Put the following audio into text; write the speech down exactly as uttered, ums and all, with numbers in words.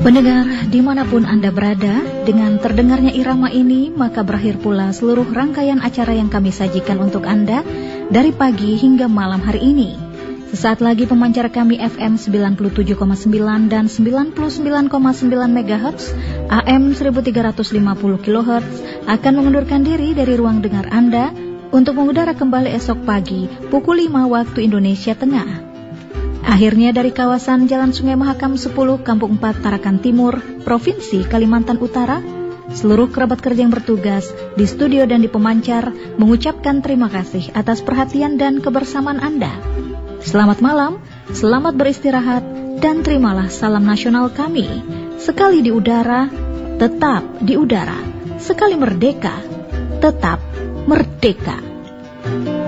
Pendengar, dimanapun Anda berada, dengan terdengarnya irama ini, maka berakhir pula seluruh rangkaian acara yang kami sajikan untuk Anda dari pagi hingga malam hari ini. Sesaat lagi pemancar kami F M sembilan puluh tujuh koma sembilan dan sembilan puluh sembilan koma sembilan megahertz, A M seribu tiga ratus lima puluh kilohertz akan mengundurkan diri dari ruang dengar Anda untuk mengudara kembali esok pagi pukul lima waktu Indonesia Tengah. Akhirnya dari kawasan Jalan Sungai Mahakam sepuluh, Kampung empat, Tarakan Timur, Provinsi Kalimantan Utara, seluruh kerabat kerja yang bertugas di studio dan di pemancar mengucapkan terima kasih atas perhatian dan kebersamaan Anda. Selamat malam, selamat beristirahat, dan terimalah salam nasional kami. Sekali di udara, tetap di udara. Sekali merdeka, tetap merdeka.